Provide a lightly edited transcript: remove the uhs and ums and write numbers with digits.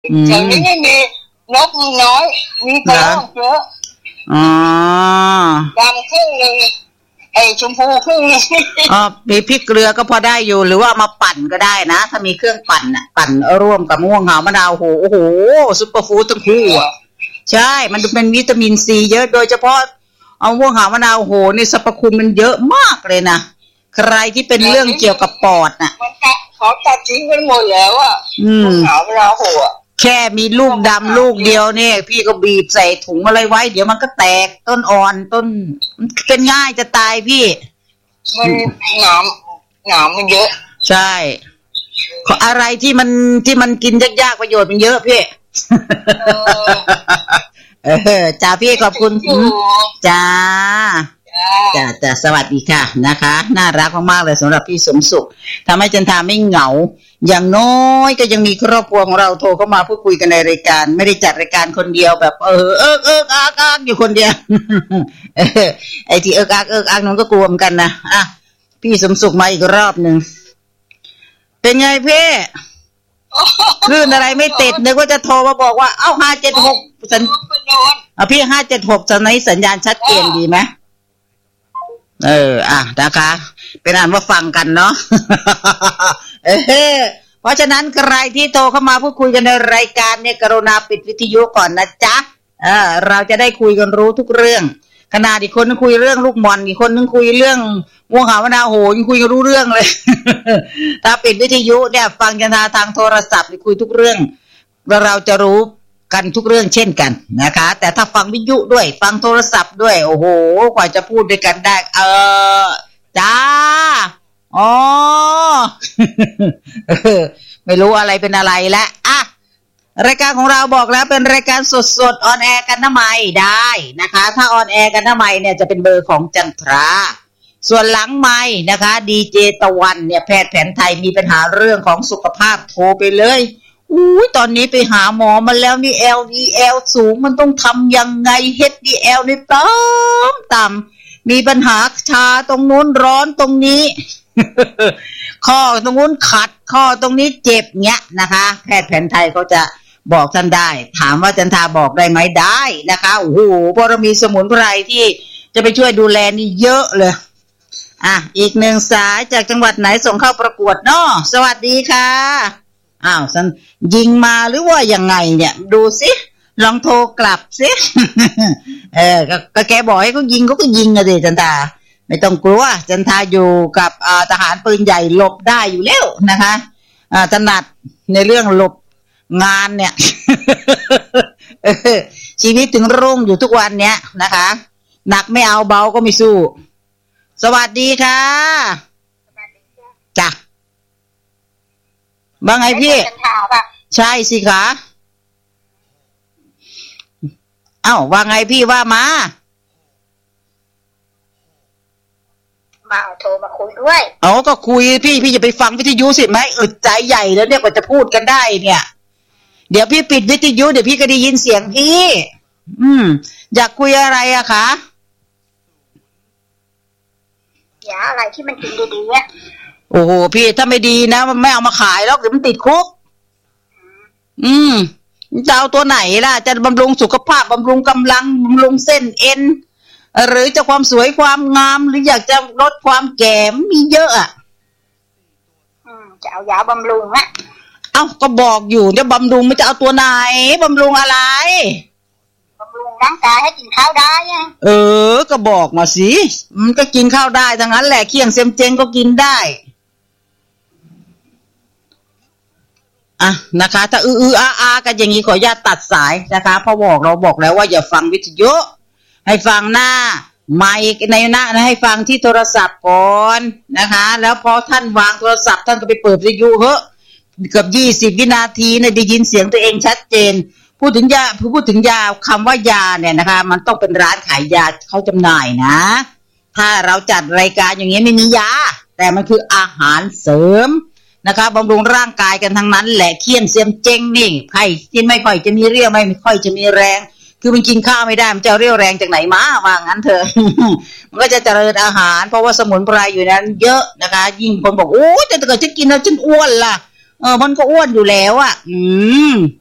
แต่นี้ไม่มีนกน้อยมีกระรอกเยอะดำครึ่งนึงไอ้ชมพูครึ่งนึงมีพริกเกลือก็พอได้อยู่หรือว่ามาปั่นก็ได้นะถ้ามีเครื่องปั่นน่ะปั่นร่วมกับมะม่วงหาวมะนาวโอ้โหซุปเปอร์ฟู้ดทั้งคู่ใช่มันเป็นวิตามินซีเยอะโดยเฉพาะเอามะม่วงหาวมะนาวโหนี่สรรพคุณมันเยอะมากเลยนะใครที่เป็นเรื่องเกี่ยวกับปอดน่ะเขาตัดทิ้งไปหมดแล้วอ่ะหาวมะนาวโหแค่มีลูกดำลูกเดียวเนี่ยพี่ก็บีบใส่ถุงอะไรไว้เดี๋ยวมันก็แตกต้นอ่อนต้นเป็นง่ายจะตายพี่มันหนามมันเยอะใช่อะไรที่มันกินยากๆประโยชน์มันเยอะพี่จ้าพี่ขอบคุณจ้าสวัสดีค่ะนะคะน่ารักมากๆเลยสำหรับพี่สมสุขทำให้จันทาไม่เหงาอย่างน้อยก็ยังมีครอบครัวของเราโทรเข้ามาพูดคุยกันในรายการไม่ได้จัดรายการคนเดียวแบบอักอยู่คนเดียวไอ้ที่อักนั้นก็กลัวเหมือนกันนะอ่ะพี่สมสุขมาอีกรอบนึงเป็นไงพี่คลื่นอะไรไม่ติดนึกว่าจะโทรมาบอกว่าเอ้า576พี่576ตอนนี้สัญญาณชัดเจนดีไหมนะคะเป็นอันว่าฟังกันเนาะเพราะฉะนั้นใครที่โทรเข้ามาพูดคุยกันในรายการเนี่ยกรุณาปิดวิทยุก่อนนะจ๊ะเราจะได้คุยกันรู้ทุกเรื่องขนาดอีกคนนึงคุยเรื่องลูกบอลอีกคนนึงคุยเรื่องม่วงหาวมะนาวโหยังคุยกันรู้เรื่องเลยถ้าปิดวิทยุเนี่ยฟังกันทางโทรศัพท์หรือคุยทุกเรื่องเราจะรู้กันทุกเรื่องเช่นกันนะคะแต่ถ้าฟังวิทยุด้วยฟังโทรศัพท์ด้วยโอ้โหกว่าจะพูดด้วยกันได้จ้าอ๋อ ไม่รู้อะไรเป็นอะไรแล้วอ่ะรายการของเราบอกแล้วเป็นรายการสดๆออนแอร์กันทำไมได้นะคะถ้าออนแอร์กันทำไมเนี่ยจะเป็นเบอร์ของจันทราส่วนหลังไมค์นะคะดีเจตะวันเนี่ยแพทย์แผนไทยมีปัญหาเรื่องของสุขภาพโทรไปเลยตอนนี้ไปหาหมอมาแล้วนี่ LDL สูงมันต้องทำยังไง HDL นี่ต่ำมีปัญหาชาตรงนู้นร้อนตรงนี้ ข้อตรงนู้นขัดข้อตรงนี้เจ็บเงี้ยนะคะแพทย์แผนไทยเขาจะบอกท่านได้ถามว่าจันทาบอกได้ไหมได้นะคะโอ้โหเพราะเรามีสมุนไพรที่จะไปช่วยดูแลนี่เยอะเลยอีกหนึ่งสายจากจังหวัดไหนส่งเข้าประกวดเนาะสวัสดีค่ะสันยิงมาหรือว่ายังไงเนี่ยดูสิลองโทรกลับสิ ก็แกบอกให้เขายิงเขาก็ยิงอะสิจันทาไม่ต้องกลัวจันทาอยู่กับทหารปืนใหญ่หลบได้อยู่แล้วนะคะถนัดในเรื่องหลบงานเนี่ย ชีวิตถึงรุ่งอยู่ทุกวันเนี้ยนะคะหนักไม่เอาเบาก็ไม่สู้สวัสดีค่ะจ้ะว่าไงพี่ใช่สิคะว่าไงพี่ว่ามาโทรมาคุยด้วยก็คุยพี่จะไปฟังวิทยุสิไหมอึดใจใหญ่แล้วเนี่ยกว่าจะพูดกันได้เนี่ยเดี๋ยวพี่ปิดวิทยุเดี๋ยวพี่ก็ได้ยินเสียงพี่อยากคุยอะไรอะคะอย่าอะไรที่มันกินดีๆอะโอ้โหพี่ถ้าไม่ดีนะมันไม่เอามาขายหรอกเดี๋ยวมันติดคุกจะเอาตัวไหนล่ะจะบำรุงสุขภาพบำรุงกำลังบำรุงเส้นเอ็นหรือจะความสวยความงามหรืออยากจะลดความแก่มีเยอะอ่ะจะเอายาบำรุงนะก็บอกอยู่จะบำรุงไม่จะเอาตัวไหนบำรุงอะไรบำรุงร่างกายให้กินข้าวได้ไงก็บอกมาสิมันก็กินข้าวได้ทั้งนั้นแหละเคี่ยงเซียมเจงก็กินได้นะคะถ้ากันอย่างนี้ขออนุญาตตัดสายนะคะเพราะเราบอกแล้วว่าอย่าฟังวิทยุให้ฟังหน้าไมค์ในหน้าให้ฟังที่โทรศัพท์ก่อนนะคะแล้วพอท่านวางโทรศัพท์ท่านก็ไปเปิดวิทยุเกือบ20วินาทีเนี่ยได้ยินเสียงตัวเองชัดเจนพูดถึงยาคำว่ายาเนี่ยนะคะมันต้องเป็นร้านขายยาเขาจำหน่ายนะถ้าเราจัดรายการอย่างนี้ไม่มียาแต่มันคืออาหารเสริมนะคะบำรุงร่างกายกันทั้งนั้นแหละเคี่ยนเสียมเจงนี่ใครที่ไม่ค่อยจะมีเรี่ยวไม่ค่อยจะมีแรงคือมันกินข้าวไม่ได้มันจะเรี่ยวแรงจากไหนมาว่างั้นเถอะ มันก็จะเจริญอาหารเพราะว่าสมุนไพรอยู่นั้นเยอะนะคะยิ่งคนบอกโอ้แต่ถ้าเกิดฉันกินแล้วฉันอ้วนล่ะมันก็อ้วนอยู่แล้วอ่ะ